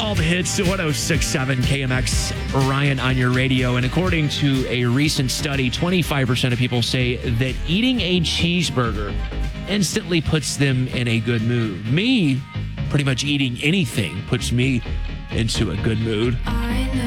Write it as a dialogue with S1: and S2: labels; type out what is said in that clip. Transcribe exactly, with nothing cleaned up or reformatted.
S1: all the hits, one oh six point seven K M X, Ryan on your radio. And according to a recent study, twenty-five percent of people say that eating a cheeseburger instantly puts them in a good mood. Me, pretty much eating anything puts me into a good mood.